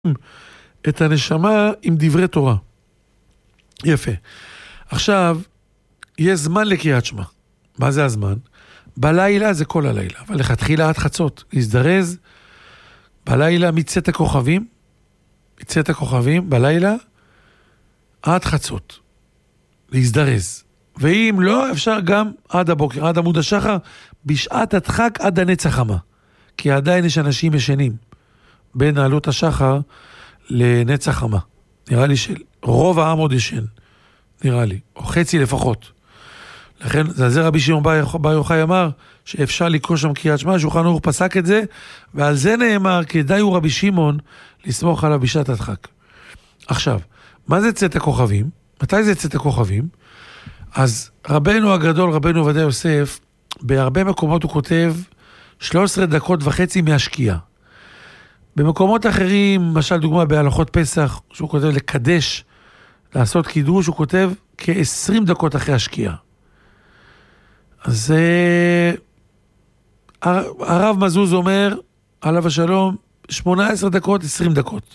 את הנשמה עם דברי תורה. יפה. עכשיו, יש זמן לקריאת שמע. מה זה הזמן? בלילה זה כל הלילה, אבל לכתחילה עד חצות. להזדרז בלילה מצאת הכוכבים בלילה עד חצות. להזדרז. ואם לא, אפשר גם עד הבוקר, עד עמוד השחר, בשעת הדחק עד הנץ החמה. כי עדיין יש אנשים ישנים בין עלות השחר לנץ החמה. נראה לי שרוב העם עוד ישן. נראה לי. או חצי לפחות. לכן, זה רבי שמעון בר יוחאי אמר, שאפשר לקרוא שם קריאת שמע, שולחן ערוך פסק את זה, ועל זה נאמר, כדאי הוא רבי שמעון לסמוך עליו בשעת הדחק. עכשיו, מה זה צאת הכוכבים? מתי זה צאת הכוכבים? אז רבנו הגדול, רבנו עובדיה יוסף, בהרבה מקומות הוא כותב 13 דקות וחצי מהשקיעה. במקומות אחרים, למשל דוגמה בהלכות פסח, שהוא כותב לקדש, לעשות קידוש, הוא כותב כ-20 דקות אחרי השקיעה. אז הרב מזוז אומר, עליו השלום, 18 דקות, 20 דקות.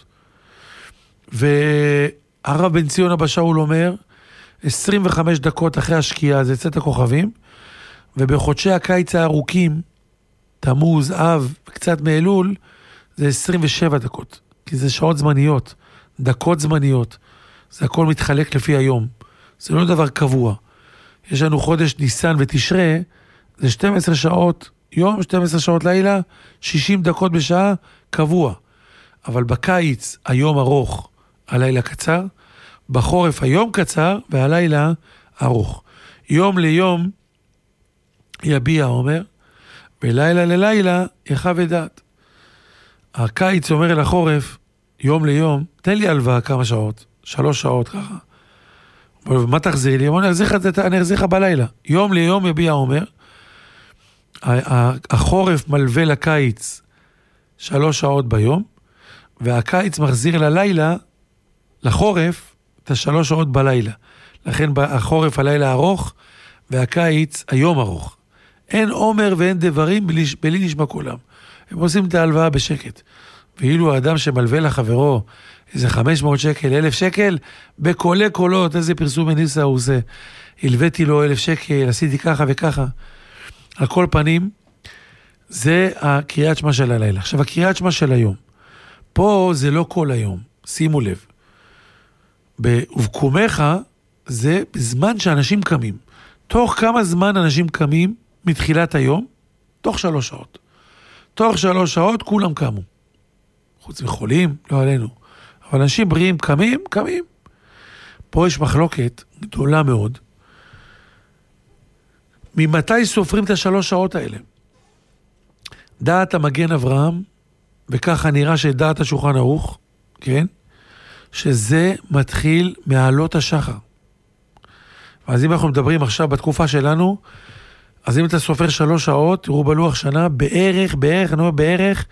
והרב בן ציון אבא שאול אומר, 25 דקות אחרי השקיעה, זה צאת הכוכבים, ובחודשי הקיץ הארוכים, תמוז, אב, קצת מאלול, זה 27 דקות, כי זה שעות זמניות, דקות זמניות, זה הכל מתחלק לפי היום, זה לא דבר קבוע. יש לנו חודש ניסן ותשרה, זה 12 שעות יום, 12 שעות לילה, 60 דקות בשעה, קבוע. אבל בקיץ היום ארוך, הלילה קצר, בחורף היום קצר, והלילה ארוך. יום ליום יביע אומר, ולילה ללילה יחווה דעת. הקיץ אומר אל החורף, יום ליום, תן לי הלוואה כמה שעות, 3 שעות ככה. מה תחזיר לי? אני אחזיר לך בלילה. יום ליום יביע אומר, החורף מלווה לקיץ 3 שעות ביום, והקיץ מחזיר ללילה, לחורף, את 3 שעות בלילה. לכן החורף הלילה ארוך, והקיץ היום ארוך. אין עומר ואין דברים בלי נשמע קולם. הם עושים את ההלוואה בשקט. ואילו האדם שמלווה לחברו איזה 500 שקל, 1,000 שקל, בקולי קולות, איזה פרסום מניסה הוא עושה. הלוויתי לו 1,000 שקל, עשיתי ככה וככה. על כל פנים, זה הקריאת שמע של הלילה. עכשיו, הקריאת שמע של היום. פה זה לא כל היום, שימו לב. ובקומך זה בזמן שאנשים קמים. תוך כמה זמן אנשים קמים מתחילת היום? תוך 3 שעות. תוך 3 שעות כולם קמו. חוץ מחולים, לא עלינו. אבל אנשים בריאים קמים. פה יש מחלוקת גדולה מאוד. ממתי סופרים את 3 שעות האלה? דעת המגן אברהם, וככה נראה שדעת השולחן ערוך, כן? שזה מתחיל מעלות השחר. אז אם אנחנו מדברים עכשיו בתקופה שלנו, אז אם אתה סופר 3 שעות, תראו בלוח שנה, בערך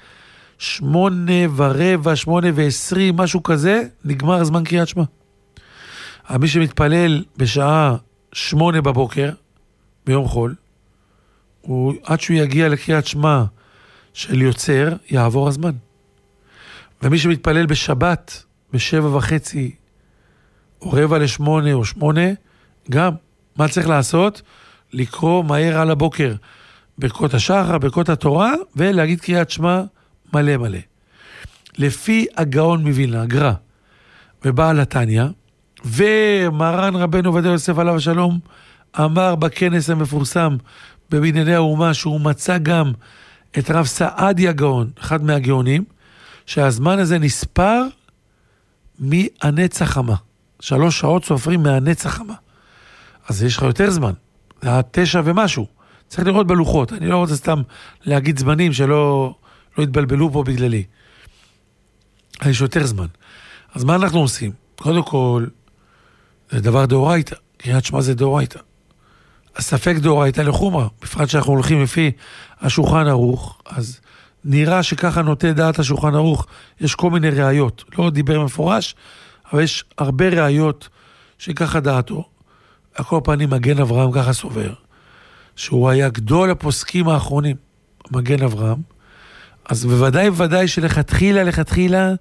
8:15, 8:20, משהו כזה, נגמר הזמן קריאת שמע. מי שמתפלל בשעה 8 בבוקר, ביום חול, עד שהוא יגיע לקריאת שמע של יוצר, יעבור הזמן. ומי שמתפלל בשבת, ב7:30, או 7:45 או 8, גם, מה צריך לעשות? לקרוא מהר על הבוקר, ברכות השחר, ברכות התורה, ולהגיד קריאת שמע מלא מלא. לפי הגאון מווילנה, הגר"א, ובעל התניא, ומרן רבנו עובדיה יוסף עליו השלום, אמר בכנס המפורסם בבנייני האומה, שהוא מצא גם את רב סעדיה גאון, אחד מהגאונים, שהזמן הזה נספר מהנץ החמה. 3 שעות סופרים מהנץ החמה. אז יש לך יותר זמן. זה 9 ומשהו. צריך לראות בלוחות. אני לא רוצה סתם להגיד זמנים שלא יתבלבלו פה בגללי. יש יותר זמן. אז מה אנחנו עושים? קודם כל, זה דבר דאורייתא. קריאת שמע זה דאורייתא. הספק דאורייתא לחומרה. בפרט שאנחנו הולכים לפי השולחן ערוך, אז נראה שככה נוטה דעת השולחן ערוך. יש כל מיני ראיות. לא דיבר מפורש, אבל יש הרבה ראיות שככה דעתו. על כל פנים, מגן אברהם ככה סובר, שהוא היה גדול הפוסקים האחרונים, מגן אברהם, אז בוודאי שלכתחילה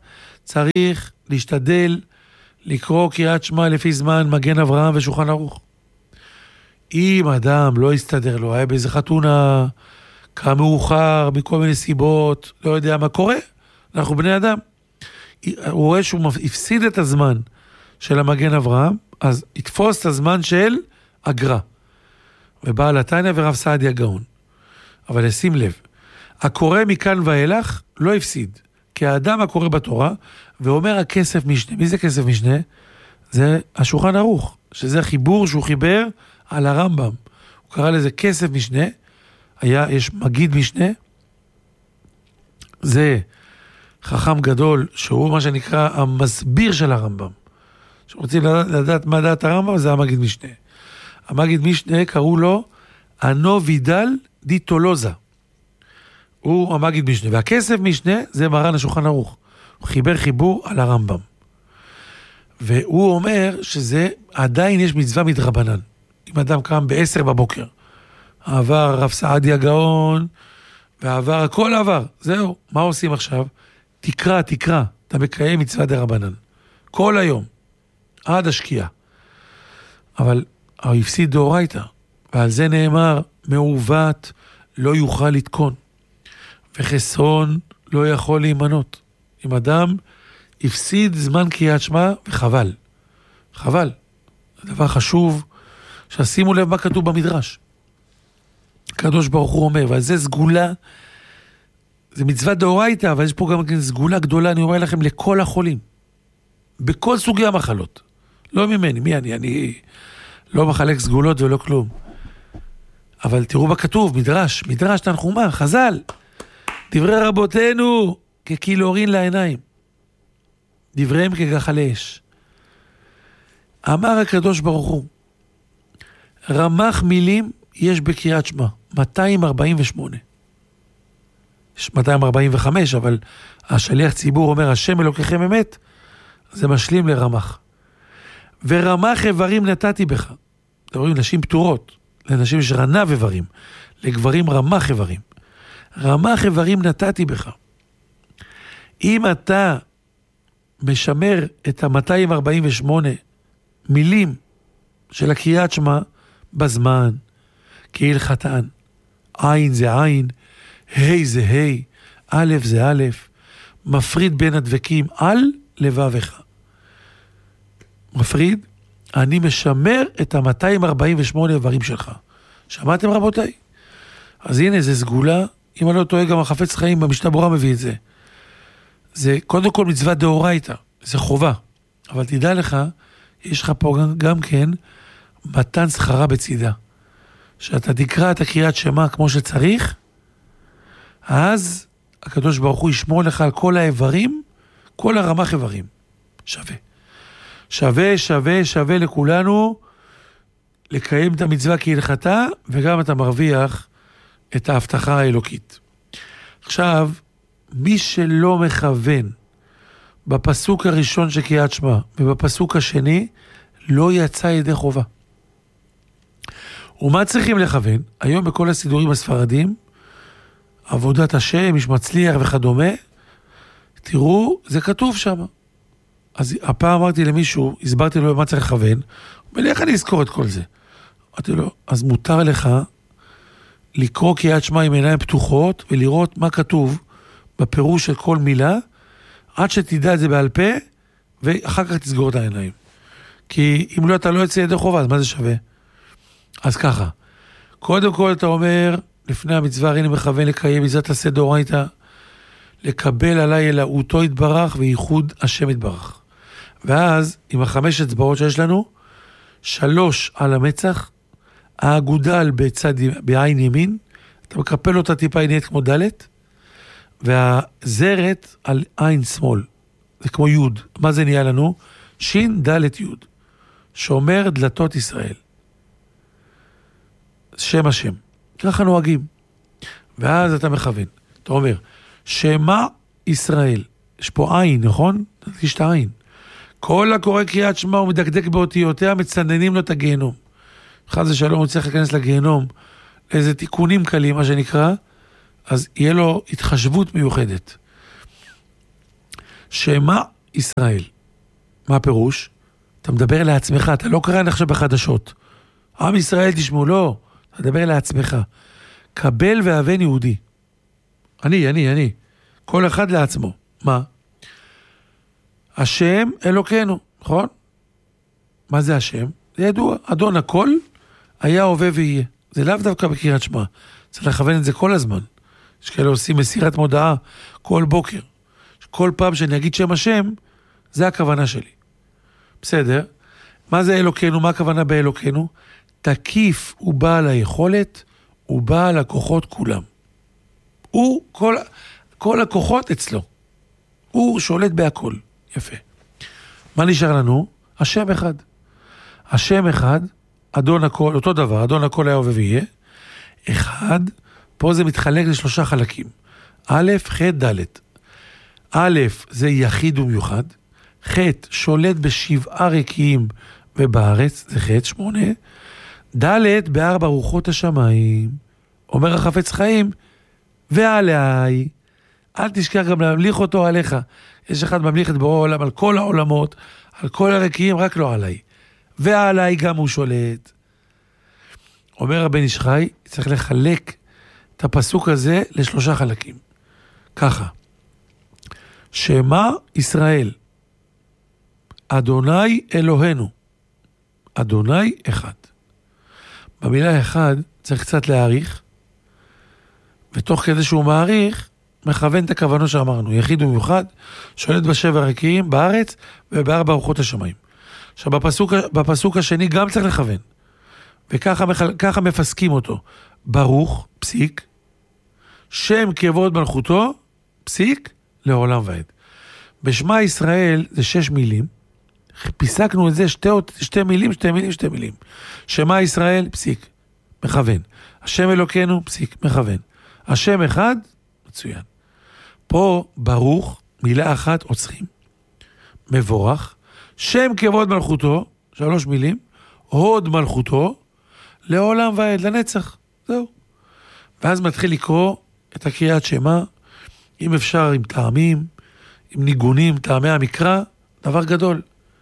צריך להשתדל לקרוא קריאת שמע לפי זמן מגן אברהם ושולחן ערוך. אם אדם לא יסתדר לו, היה באיזה חתונה, קם מאוחר, מכל מיני סיבות, לא יודע מה קורה, אנחנו בני אדם. הוא רואה שהוא הפסיד את הזמן של המגן אברהם, אז יתפוס את הזמן של אגרה. ובעל התניא ורב סעדיה גאון. אבל שים לב, הקורא מכאן ואילך לא הפסיד, כי האדם הקורא בתורה, ואומר הכסף משנה. מי זה כסף משנה? זה השולחן ערוך, שזה חיבור שהוא חיבר על הרמב"ם. הוא קרא לזה כסף משנה, יש מגיד משנה, זה חכם גדול, שהוא מה שנקרא המסביר של הרמב"ם. שרוצים לדעת מה דעת הרמב"ם, זה המגיד משנה. המגיד משנה קראו לו אנו וידל די טולוזה. הוא המגיד משנה. והכסף משנה זה מרן השולחן ערוך. הוא חיבר חיבור על הרמב"ם. והוא אומר שזה עדיין יש מצווה מדרבנן. אם אדם קם ב10 בבוקר, עבר רב סעדיה גאון, ועבר, הכל עבר. זהו, מה עושים עכשיו? תקרא, אתה מקיים מצווה דרבנן. כל היום, עד השקיעה. אבל הוא הפסיד דאורייתא, ועל זה נאמר, מעוות לא יוכל לתקון, וחסרון לא יכול להימנות. אם אדם הפסיד זמן קריאת שמע, וחבל. חבל. זה דבר חשוב, ששימו לב מה כתוב במדרש. הקדוש ברוך הוא אומר, ועל זה סגולה, זה מצווה דאורייתא, אבל יש פה גם סגולה גדולה, אני אומר לכם, לכל החולים. בכל סוגי המחלות. לא ממני, מי אני? אני לא מחלק סגולות ולא כלום. אבל תראו בכתוב, מדרש תנחומה, חז"ל. דברי רבותינו כקילורין לעיניים. דבריהם כגחלי אש. אמר הקדוש ברוך הוא, רמ"ח מילים יש בקריאת שמע, 248. יש 245, אבל השליח ציבור אומר, השם אלוקיכם אמת, זה משלים לרמ"ח. ורמ"ח איברים נתתי בך. אתם רואים, נשים פטורות, לנשים יש רנב איברים, לגברים רמ"ח איברים. רמ"ח איברים נתתי בך. אם אתה משמר את ה-248 מילים של הקריאת שמע בזמן, כהלכתן, עין זה עין, ה' זה ה', א' זה א', מפריד בין הדבקים על לבבך. מפריד, אני משמר את ה-248 איברים שלך. שמעתם רבותיי? אז הנה, זה סגולה, אם אני לא טועה, גם החפץ חיים במשנה ברורה מביא את זה. זה קודם כל מצווה דאורייתא, זה חובה. אבל תדע לך, יש לך פה גם כן מתן שכרה בצידה. שאתה תקרא את הקריאת שמע כמו שצריך, אז הקדוש ברוך הוא ישמור לך על כל האיברים, כל הרמ"ח איברים. שווה לכולנו לקיים את המצווה כהלכתה, וגם אתה מרוויח את ההבטחה האלוקית. עכשיו, מי שלא מכוון בפסוק הראשון של קריאת שמע, ובפסוק השני, לא יצא ידי חובה. ומה צריכים לכוון? היום בכל הסידורים הספרדים, עבודת השם, איש מצליח וכדומה, תראו, זה כתוב שם. אז הפעם אמרתי למישהו, הסברתי לו מה צריך לכוון, ולאיך אני אזכור את כל זה? אמרתי לו, אז מותר לך לקרוא קריאת שמע עם עיניים פתוחות, ולראות מה כתוב בפירוש של כל מילה, עד שתדע את זה בעל פה, ואחר כך תסגור את העיניים. כי אם לא, אתה לא יצא ידי חובה, אז מה זה שווה? אז ככה, קודם כל אתה אומר, לפני המצווה הריני מכוון לקיים מצוות עשה דאורייתא, לקבל עליי אלוהותו יתברך וייחוד השם יתברך. ואז עם 5 אצבעות שיש לנו, 3 על המצח, האגודל בעין ימין, אתה מקפל אותה טיפה, היא נהיית כמו ד', והזרת על עין שמאל, זה כמו י'. מה זה נהיה לנו? שין ד' י', שומר דלתות ישראל. שם השם. ככה נוהגים. ואז אתה מכוון. אתה אומר, שמה ישראל. יש פה עין, נכון? תדגיש את העין. כל הקורא קריאת שמע ומדקדק באותיותיה, מצננים לו את הגיהנום. חס ושלום, הוא צריך להיכנס לגיהנום, לאיזה תיקונים קלים, מה שנקרא, אז יהיה לו התחשבות מיוחדת. שמה ישראל. מה הפירוש? אתה מדבר לעצמך, אתה לא קרא עכשיו בחדשות. עם ישראל תשמעו, לא, אתה מדבר לעצמך. קבל והבן יהודי. אני. כל אחד לעצמו. מה? השם אלוקינו, נכון? מה זה השם? זה ידוע, אדון הכל היה הווה ויהיה. זה לאו דווקא בקריאת שמע. צריך לכוון את זה כל הזמן. יש כאלה עושים מסירת מודעה כל בוקר. כל פעם שאני אגיד שם השם, זה הכוונה שלי. בסדר? מה זה אלוקינו? מה הכוונה באלוקינו? תקיף הוא בעל היכולת, הוא בעל הכוחות כולם. הוא, כל הכוחות אצלו. הוא שולט בהכל. יפה. מה נשאר לנו? השם אחד. השם אחד, אדון הכל, אותו דבר, אדון הכל היה הווה ויהיה. אחד, פה זה מתחלק לשלושה חלקים. א', ח', ד'. א', זה יחיד ומיוחד. ח', שולט בשבעה רקיעים ובארץ, זה ח', 8. ד', בארבע רוחות השמיים. אומר החפץ חיים, ועליי, אל תשכח גם להמליך אותו עליך. יש אחד ממליך את בורא העולם על כל העולמות, על כל הרקיעים, רק לא עליי. ועליי גם הוא שולט. אומר הבן איש חי, צריך לחלק את הפסוק הזה לשלושה חלקים. ככה. שמה ישראל, אדוני אלוהינו, אדוני אחד. במילה אחד צריך קצת להעריך, ותוך כדי שהוא מעריך, מכוון את הכוונות שאמרנו, יחיד ומיוחד, שולט בשבע רקיעים בארץ ובארבע רוחות השמיים. עכשיו בפסוק השני גם צריך לכוון, וככה מפסקים אותו. ברוך, פסיק, שם כבוד מלכותו, פסיק, לעולם ועד. בשמה ישראל זה 6 מילים, פיסקנו את זה שתי מילים. שמה ישראל, פסיק, מכוון. השם אלוקינו, פסיק, מכוון. השם אחד, מצוין. פה ברוך, מילה אחת עוצרים. מבורך, שם כבוד מלכותו, 3 מילים, הוד מלכותו, לעולם ועד, לנצח, זהו. ואז מתחיל לקרוא את הקריאת שמה, אם אפשר עם טעמים, עם ניגונים, טעמי המקרא, דבר גדול.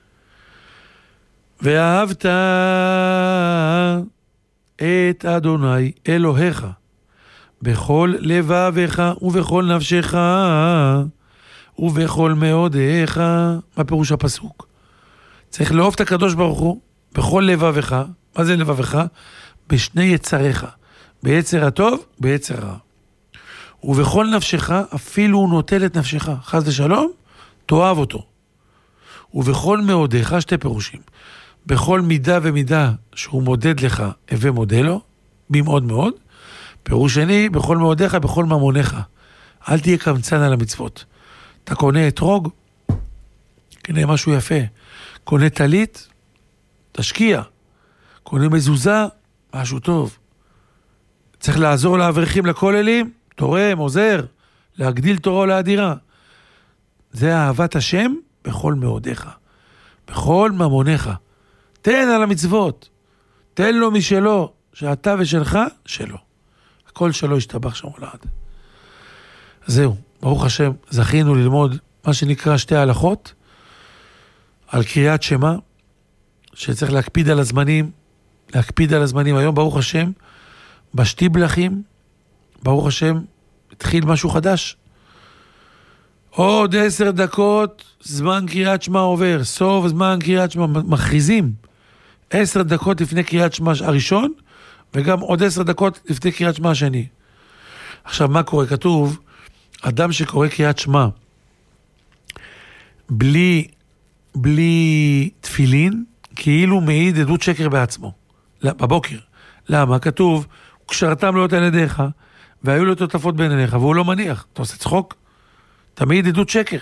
ואהבת את אדוני אלוהיך, בכל לבביך ובכל נפשך ובכל מאודיך. מה פירוש הפסוק? צריך לאהוב את הקדוש ברוך הוא בכל לבביך. מה זה לבביך? בשני יצריך, ביצר הטוב, ביצר רע. ובכל נפשך, אפילו הוא נוטל את נפשך, חס ושלום, תאהב אותו. ובכל מאודיך, 2 פירושים. בכל מידה ומידה שהוא מודד לך, הווה מודה לו, במאוד מאוד. פירוש שני, בכל מאודיך, בכל ממונך. אל תהיה קמצן על המצוות. אתה קונה אתרוג, קנה משהו יפה. קונה טלית, תשקיע. קונה מזוזה, משהו טוב. צריך לעזור לאברכים לכוללים, תורם, עוזר, להגדיל תורו לאדירה. זה אהבת השם בכל מאודיך, בכל ממונך. תן על המצוות, תן לו משלו, שאתה ושלך, שלו. הכל שלו ישתבח שם ולעד. זהו, ברוך השם, זכינו ללמוד מה שנקרא 2 הלכות, על קריאת שמה, שצריך להקפיד על הזמנים, היום ברוך השם, בשטיבלחים, ברוך השם, התחיל משהו חדש. עוד 10 דקות, זמן קריאת שמה עובר, סוף זמן קריאת שמה, מכריזים. 10 דקות לפני קריאת שמה הראשון, וגם עוד 10 דקות לפני קריאת שמה השני. עכשיו, מה קורה? כתוב, אדם שקורא קריאת שמה, בלי תפילין, כאילו מעיד עדות שקר בעצמו. בבוקר. למה? כתוב, קשרתם לו את ידיך, והיו לו תותפות בין עיניך, והוא לא מניח. אתה עושה צחוק? אתה מעיד עדות שקר.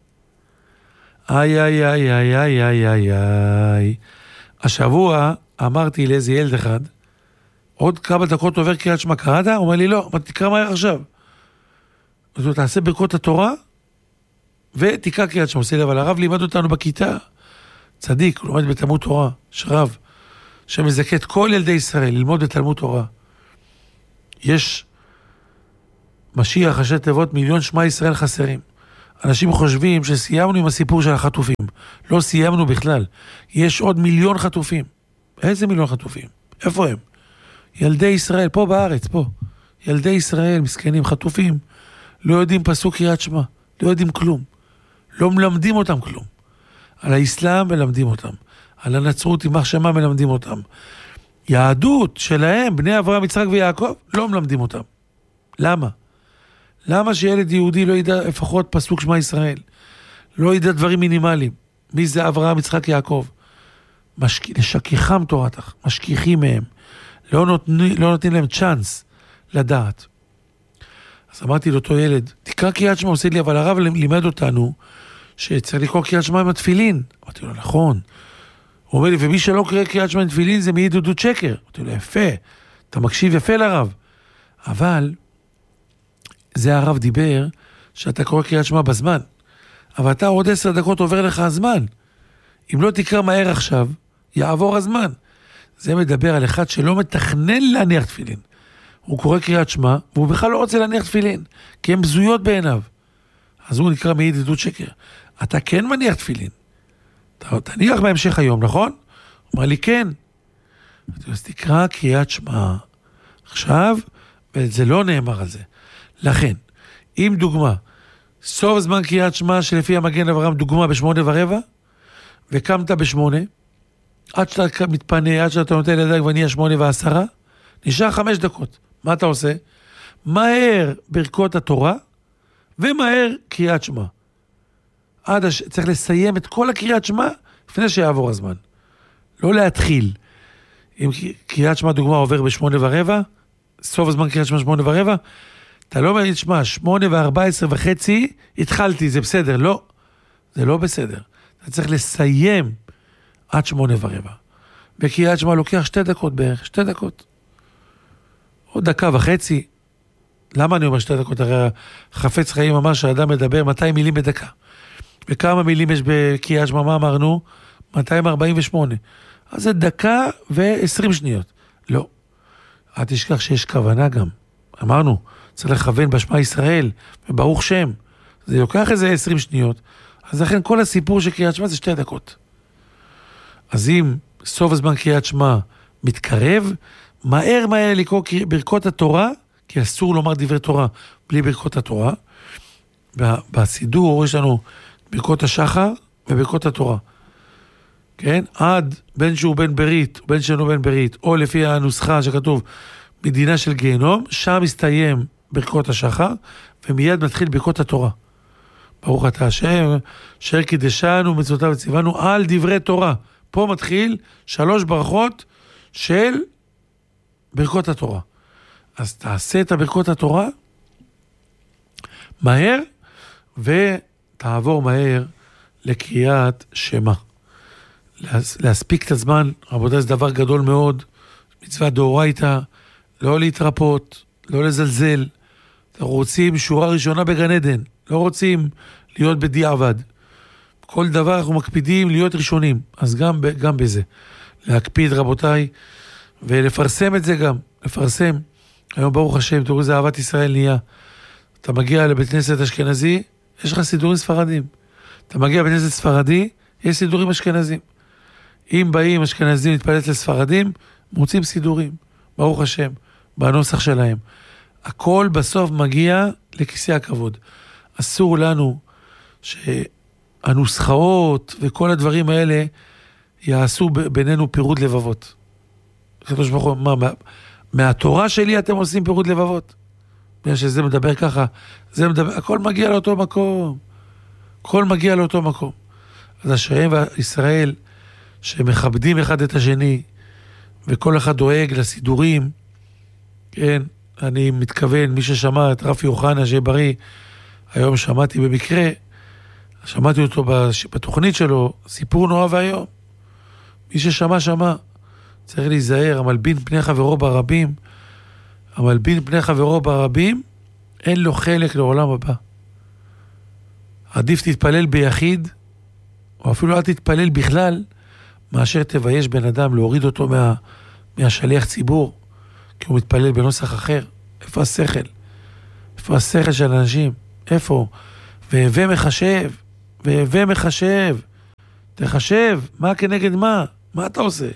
איי. השבוע אמרתי לאיזה ילד אחד, עוד כמה דקות עובר קריאת שמע, קראת? הוא אומר לי לא, תקרא מהר עכשיו. אז הוא תעשה ברכות התורה, ותקרא קריאת שמע. אבל הרב לימד אותנו בכיתה, צדיק, הוא לומד בתלמוד תורה, שרב, שמזכה את כל ילדי ישראל ללמוד בתלמוד תורה. יש משיח, ראשי תיבות, 1,000,000 שמע ישראל חסרים. אנשים חושבים שסיימנו עם הסיפור של החטופים. לא סיימנו בכלל. יש עוד 1,000,000 חטופים. איזה 1,000,000 חטופים? איפה הם? ילדי ישראל, פה בארץ, פה. ילדי ישראל, מסכנים, חטופים. לא יודעים פסוק קריאת שמע. לא יודעים כלום. לא מלמדים אותם כלום. על האסלאם מלמדים אותם. על הנצרות עם מחשמה מלמדים אותם. יהדות שלהם, בני אברהם, יצחק ויעקב, לא מלמדים אותם. למה? למה שילד יהודי לא ידע לפחות פסוק שמע ישראל? לא ידע דברים מינימליים. מי זה אברהם, יצחק, יעקב? לשכיחם תורתך, משכיחים מהם. לא נותנים להם צ'אנס לדעת. אז אמרתי לאותו ילד, תקרא קריאת שמע, עושה לי, אבל הרב לימד אותנו שצריך לקרוא קריאת שמע עם התפילין. אמרתי לו, נכון. הוא אומר לי, ומי שלא קרא קריאת שמע עם תפילין זה מעיד עדות שקר. אמרתי לו, יפה, אתה מקשיב יפה לרב. אבל זה הרב דיבר שאתה קורא קריאת שמע בזמן. אבל אתה עוד 10 דקות עובר לך הזמן. אם לא תקרא מהר עכשיו, יעבור הזמן. זה מדבר על אחד שלא מתכנן להניח תפילין. הוא קורא קריאת שמע, והוא בכלל לא רוצה להניח תפילין, כי הן בזויות בעיניו. אז הוא נקרא מעיד עדות שקר. אתה כן מניח תפילין. אתה תניח בהמשך היום, נכון? הוא אומר לי, כן. אז תקרא קריאת שמע. עכשיו, וזה לא נאמר על זה. לכן, אם דוגמה, סוף זמן קריאת שמע שלפי המגן אברהם דוגמה ב8:15, וקמת ב8, עד שאתה מתפנה, עד שאתה נותן לידיים ונהיה 8:10, נשאר 5 דקות. מה אתה עושה? מהר ברכות התורה, ומהר קריאת שמע. צריך לסיים את כל הקריאת שמע, לפני שיעבור הזמן. לא להתחיל. אם קריאת שמע דוגמה עובר ב8:15, סוף הזמן קריאת שמע 8:15, אתה לא אומר, תשמע, 8:14.5, התחלתי, זה בסדר. לא, זה לא בסדר. אתה צריך לסיים עד 8:15. וקריאת שמע לוקח 2 דקות בערך, 2 דקות. עוד 1.5 דקות. למה אני אומר 2 דקות? הרי חפץ חיים אמר שהאדם מדבר 200 מילים בדקה. וכמה מילים יש בקריאת שמע, מה אמרנו? 248. אז זה 1:20 דקות. לא. אל תשכח שיש כוונה גם. אמרנו, צריך לכוון בשמע ישראל, וברוך שם. זה לוקח איזה 20 שניות. אז לכן כל הסיפור של קריאת שמע זה 2 דקות. אז אם סוף הזמן קריאת שמע מתקרב, מהר לקרוא ברכות התורה, כי אסור לומר דברי תורה בלי ברכות התורה. בסידור יש לנו ברכות השחר וברכות התורה. כן? עד בין שהוא בן ברית, בין שאינו בן ברית, או לפי הנוסחה שכתוב מדינה של גיהנום, שם מסתיים ברכות השחר, ומיד מתחיל ברכות התורה. ברוך אתה השם, אשר קידשנו מצוותיו וציוונו על דברי תורה. פה מתחיל 3 ברכות של ברכות התורה. אז תעשה את ברכות התורה מהר, ותעבור מהר לקריאת שמע. להספיק את הזמן, רבותיי, זה דבר גדול מאוד, מצווה דאורייתא, לא להתרפות, לא לזלזל. אנחנו רוצים שורה ראשונה בגן עדן, לא רוצים להיות בדיעבד. כל דבר אנחנו מקפידים להיות ראשונים, אז גם בזה. להקפיד, רבותיי, ולפרסם את זה גם, לפרסם. היום ברוך השם, תראו איזה אהבת ישראל נהיה. אתה מגיע לבית כנסת אשכנזי, יש לך סידורים ספרדים. אתה מגיע לבית כנסת ספרדי, יש סידורים אשכנזים. אם באים אשכנזים להתפלט לספרדים, מוצאים סידורים, ברוך השם, בנוסח שלהם. הכל בסוף מגיע לכיסא הכבוד. אסור לנו שהנוסחאות וכל הדברים האלה יעשו בינינו פירוד לבבות. הקדוש ברוך הוא, מהתורה שלי אתם עושים פירוד לבבות? בגלל שזה מדבר ככה, זה מדבר, הכל מגיע לאותו מקום. הכל מגיע לאותו מקום. אז אשריהם וישראל שמכבדים אחד את השני, וכל אחד דואג לסידורים, כן, אני מתכוון, מי ששמע את רפי יוחנה שיהיה בריא, היום שמעתי במקרה, שמעתי אותו בתוכנית שלו, סיפור נורא והיום. מי ששמע, שמע. צריך להיזהר, המלבין פני חברו ברבים, המלבין פני חברו ברבים, אין לו חלק לעולם הבא. עדיף תתפלל ביחיד, או אפילו אל תתפלל בכלל, מאשר תבייש בן אדם, להוריד אותו מהשליח ציבור, כי הוא מתפלל בנוסח אחר. איפה השכל? איפה השכל של אנשים? איפה? והווה מחשב, והווה מחשב, תחשב, מה כנגד מה? מה אתה עושה?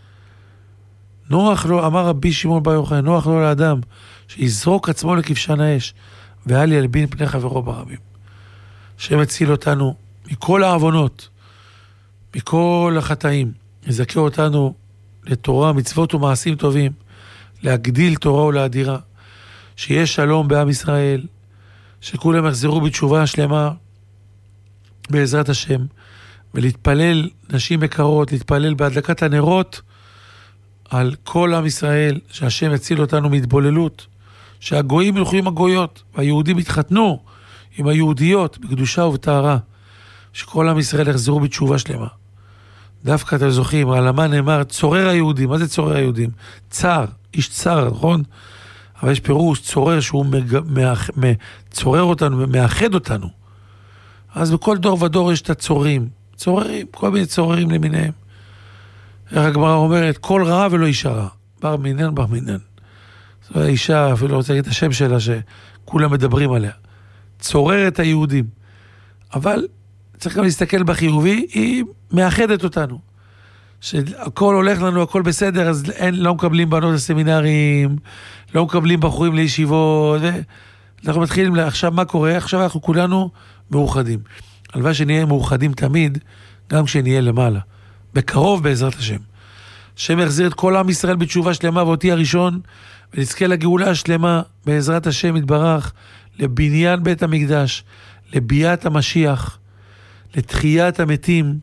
נוח לו, אמר רבי שמעון בר יוחאי, נוח לו לאדם שיזרוק עצמו לכבשן האש, ואל ילבין פני חברו ברבים. השם הציל אותנו מכל העוונות, מכל החטאים, יזכה אותנו לתורה, מצוות ומעשים טובים, להגדיל תורה ולאדירה, שיהיה שלום בעם ישראל, שכולם יחזרו בתשובה שלמה בעזרת השם, ולהתפלל נשים יקרות, להתפלל בהדלקת הנרות על כל עם ישראל, שהשם יציל אותנו מהתבוללות, שהגויים ילכו עם הגויות, והיהודים יתחתנו עם היהודיות בקדושה ובטהרה, שכל עם ישראל יחזרו בתשובה שלמה. דווקא אתם זוכרים, על מה נאמר, צורר היהודים. מה זה צורר היהודים? צר, איש צר, נכון? אבל יש פירוש צורר שהוא צורר אותנו, מאחד אותנו. אז בכל דור ודור יש את הצוררים, צוררים, כל מיני צוררים למיניהם. איך הגמרא אומרת, כל רע ולא אישה רע. בר מינן, בר מינן. זו האישה, אפילו רוצה להגיד את השם שלה, שכולם מדברים עליה. צורר את היהודים. אבל צריך גם להסתכל בחיובי, היא מאחדת אותנו. שהכל הולך לנו, הכל בסדר, אז לא מקבלים בנות לסמינרים, לא מקבלים בחורים לישיבות, אנחנו מתחילים, עכשיו מה קורה? עכשיו אנחנו כולנו מאוחדים. הלוואי שנהיה מאוחדים תמיד, גם כשנהיה למעלה. בקרוב בעזרת השם. השם יחזיר את כל עם ישראל בתשובה שלמה, ואותי הראשון, ונזכה לגאולה השלמה, בעזרת השם יתברך, לבניין בית המקדש, לביאת המשיח, לתחיית המתים,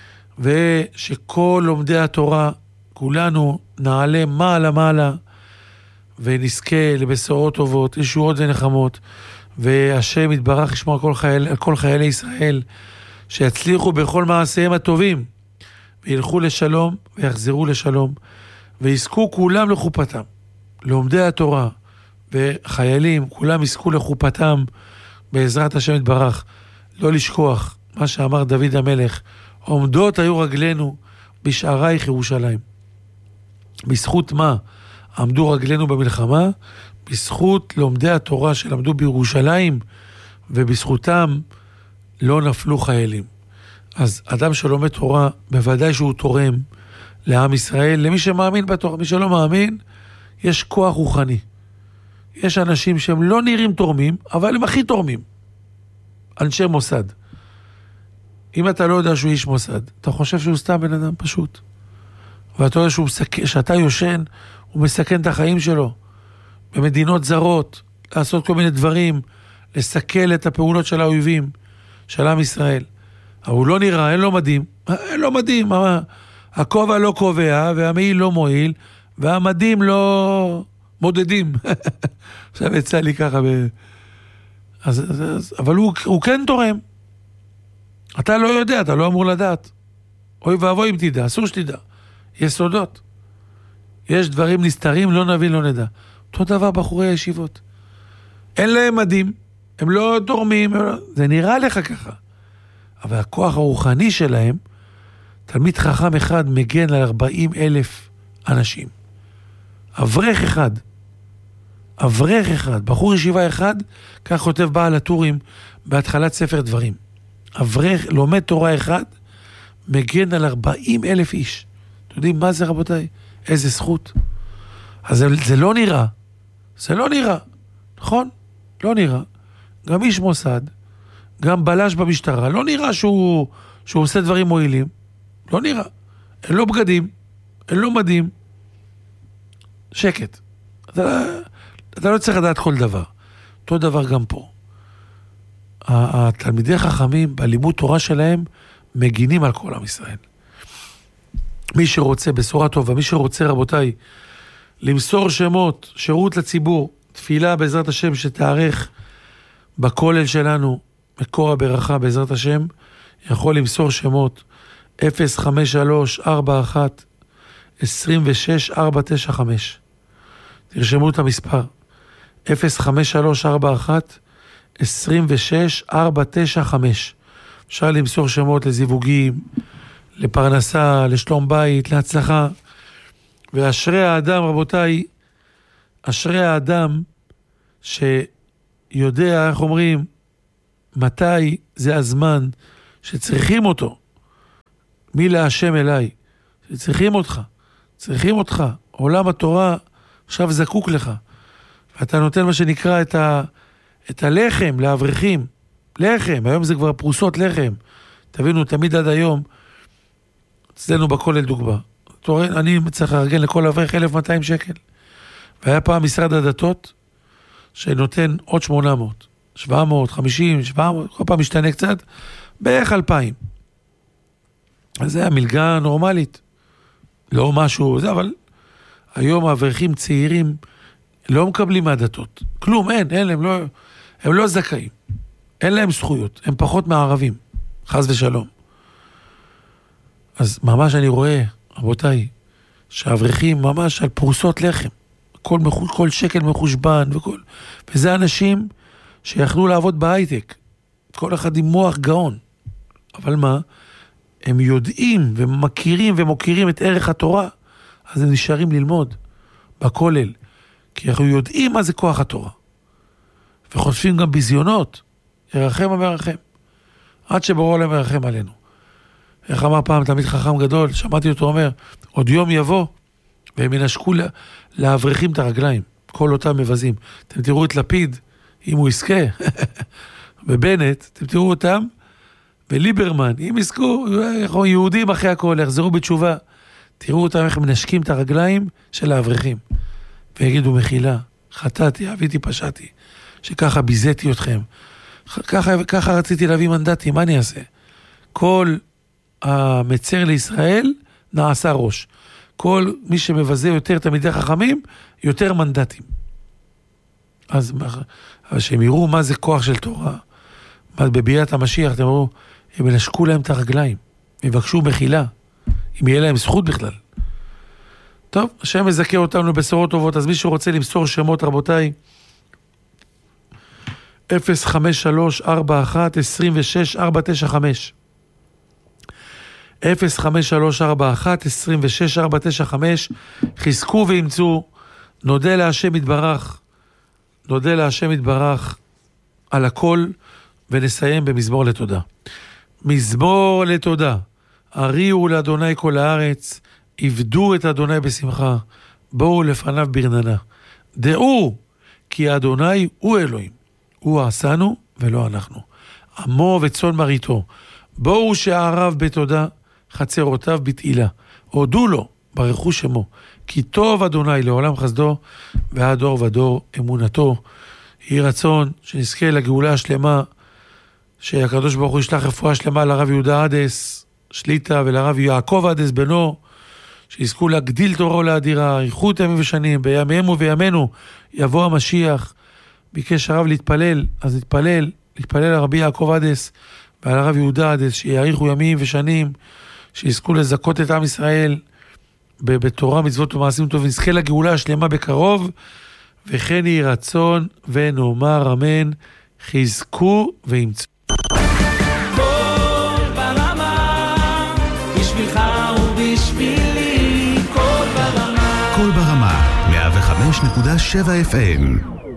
ושכל לומדי התורה, כולנו נעלה מעלה מעלה, ונזכה לבשורות טובות, ישועות ונחמות, והשם יתברך ישמור על כל חיילי ישראל, שיצליחו בכל מעשיהם הטובים, וילכו לשלום ויחזרו לשלום, ויזכו כולם לחופתם, לומדי התורה וחיילים, כולם יזכו לחופתם, בעזרת השם יתברך. לא לשכוח מה שאמר דוד המלך, עומדות היו רגלינו בשערייך ירושלים. בזכות מה עמדו רגלינו במלחמה? בזכות לומדי התורה שלמדו בירושלים, ובזכותם לא נפלו חיילים. אז אדם שלומד תורה, בוודאי שהוא תורם לעם ישראל, למי שמאמין בתורה. מי שלא מאמין, יש כוח רוחני. יש אנשים שהם לא נראים תורמים, אבל הם הכי תורמים. אנשי מוסד. אם אתה לא יודע שהוא איש מוסד, אתה חושב שהוא סתם בן אדם פשוט. ואתה יודע שאתה יושן, הוא מסכן את החיים שלו. במדינות זרות, לעשות כל מיני דברים, לסכל את הפעולות של האויבים, של עם ישראל. אבל הוא לא נראה, אין לו מדים. אין לו מדים. הכובע לא קובע, והמעיל לא מועיל, והמדים לא מודדים. עכשיו יצא לי ככה אבל הוא כן תורם. אתה לא יודע, אתה לא אמור לדעת. אוי ואבוי אם תדע, אסור שתדע. יש סודות. יש דברים נסתרים, לא נבין, לא נדע. אותו דבר בחורי הישיבות. אין להם מדים, הם לא תורמים, זה נראה לך ככה. אבל הכוח הרוחני שלהם, תלמיד חכם אחד מגן על 40,000 אנשים. אברך אחד. אברך אחד. בחור ישיבה אחד, כך כותב בעל הטורים בהתחלת ספר דברים. אברך, לומד תורה אחד, מגן על 40,000 איש. אתם יודעים מה זה רבותיי? איזה זכות. אז זה לא נראה. זה לא נראה. נכון? לא נראה. גם איש מוסד, גם בלש במשטרה, לא נראה שהוא עושה דברים מועילים. לא נראה. אין לו בגדים, אין לו מדים. שקט. אתה לא צריך לדעת כל דבר. אותו דבר גם פה. התלמידי חכמים בלימוד תורה שלהם מגינים על כל עם ישראל. מי שרוצה בשורה טובה, מי שרוצה רבותיי למסור שמות, שירות לציבור, תפילה בעזרת השם שתארך בכולל שלנו, מקור הברכה בעזרת השם, יכול למסור שמות 053-41-26-495. תרשמו את המספר 053-41-26-495. אפשר למסור שמות לזיווגים, לפרנסה, לשלום בית, להצלחה. ואשרי האדם, רבותיי, אשרי האדם שיודע, איך אומרים, מתי זה הזמן שצריכים אותו. מי להשם אליי? שצריכים אותך. צריכים אותך. עולם התורה עכשיו זקוק לך. ואתה נותן מה שנקרא את הלחם לאברכים. לחם, היום זה כבר פרוסות לחם. תבינו, תמיד עד היום, אצלנו בכולל דוגמה. אני צריך לארגן לכל אברך 1,200 שקל. והיה פעם משרד הדתות, שנותן עוד 800, 700, 50, 700, כל פעם משתנה קצת, בערך 2,000. אז זה היה מלגה נורמלית. לא משהו, זה, אבל היום האברכים צעירים לא מקבלים מהדתות. כלום, אין להם, הם לא זכאים. אין להם זכויות, הם פחות מהערבים. חס ושלום. אז ממש אני רואה, רבותיי, שהאברכים ממש על פרוסות לחם. כל שקל מחושבן וזה אנשים שיכלו לעבוד בהייטק. כל אחד עם מוח גאון. אבל מה? הם יודעים ומכירים ומוכירים את ערך התורה, אז הם נשארים ללמוד בכולל. כי אנחנו יודעים מה זה כוח התורה. וחושבים גם בזיונות. ירחם המרחם. עד שברור עליהם ירחם עלינו. איך אמר פעם תמיד חכם גדול, שמעתי אותו אומר, עוד יום יבוא, והם ינשקו לאברכים את הרגליים, כל אותם מבזים. אתם תראו את לפיד, אם הוא יזכה, ובנט, אתם תראו אותם, וליברמן, אם יזכו, יהודים אחרי הכל, יחזרו בתשובה, תראו אותם איך מנשקים את הרגליים של האברכים, ויגידו מחילה, חטאתי, אביתי, פשעתי, שככה ביזיתי אתכם, ככה רציתי להביא מנדטים, מה אני אעשה? כל המצר לישראל נעשה ראש. כל מי שמבזה יותר תלמידי חכמים, יותר מנדטים. אז שהם יראו מה זה כוח של תורה, בביאת המשיח, אתם ראו, הם ינשקו להם את הרגליים, יבקשו מחילה, אם יהיה להם זכות בכלל. טוב, השם מזכה אותנו לבשורות טובות, אז מי שרוצה למסור שמות, רבותיי, 053-41-26-495 053-41-26-495 חזקו ואמצו, נודה להשם יתברך, נודה להשם יתברך על הכל, ונסיים במזמור לתודה. מזמור לתודה. הריעו לאדוני כל הארץ, עבדו את אדוני בשמחה, בואו לפניו ברננה. דעו כי אדוני הוא אלוהים, הוא עשנו ולא אנחנו. עמו וצאן מרעיתו, בואו שעריו בתודה, חצרותיו בתהילה. הודו לו, ברכו שמו, כי טוב אדוני לעולם חסדו, ועד דור ודור אמונתו. יהי רצון שנזכה לגאולה השלמה, שהקדוש ברוך הוא ישלח רפואה שלמה לרב יהודה עדס שליטה ולרב יעקב עדס בנו, שיזכו להגדיל תורה ולאדירה, איכות ימים ושנים, בימיהם ובימינו יבוא המשיח. ביקש הרב להתפלל, אז להתפלל לרבי יעקב עדס ועל הרב יהודה עדס, שיאריכו ימים ושנים, שיזכו לזכות את עם ישראל בתורה, מצוות ומעשים טובים, נזכה לגאולה השלמה בקרוב, וכן יהי רצון ונאמר אמן. חזקו ואמצו. קול ברמה, בשבילך ובשבילי, קול ברמה. קול ברמה, 105.7 FM.